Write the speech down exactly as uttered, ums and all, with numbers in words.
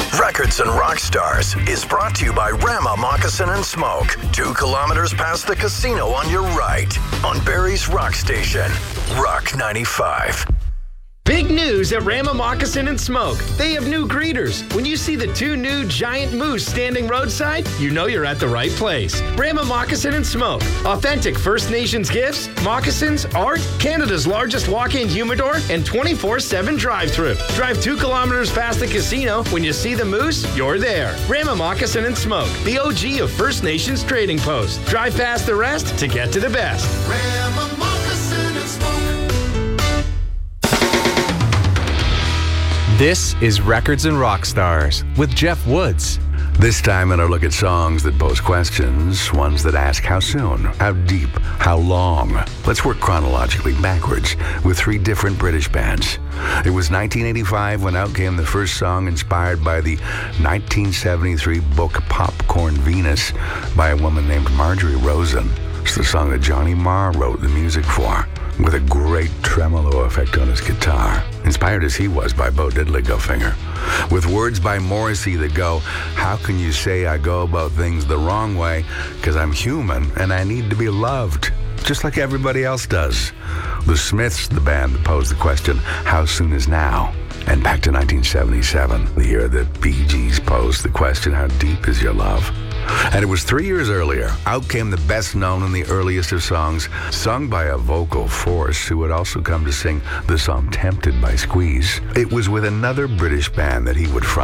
Records and Rock Stars is brought to you by Rama Moccasin and Smoke. Two kilometers past the casino on your right. On Barrie's Rock Station. Rock ninety-five. Big news at Rama Moccasin and Smoke. They have new greeters. When you see the two new giant moose standing roadside, you know you're at the right place. Rama Moccasin and Smoke. Authentic First Nations gifts, moccasins, art, Canada's largest walk-in humidor, and twenty-four seven drive-thru. Drive two kilometers past the casino. When you see the moose, you're there. Rama Moccasin and Smoke, the O G of First Nations trading post. Drive past the rest to get to the best. Rama Moccasin and Smoke. This is Records and Rock Stars with Jeff Woods. This time in our look at songs that pose questions, ones that ask how soon, how deep, how long. Let's work chronologically backwards with three different British bands. It was nineteen eighty-five when out came the first song inspired by the nineteen seventy-three book Popcorn Venus by a woman named Marjorie Rosen. It's the song that Johnny Marr wrote the music for, with a great tremolo effect on his guitar, inspired as he was by Bo Diddley Gofinger, with words by Morrissey that go, how can you say I go about things the wrong way, because I'm human and I need to be loved, just like everybody else does. The Smiths, the band that posed the question, how soon is now? And back to nineteen seventy-seven, the year that Bee Gees posed the question, how deep is your love? And it was three years earlier, out came the best known and the earliest of songs, sung by a vocal force who would also come to sing the song Tempted by Squeeze. It was with another British band that he would front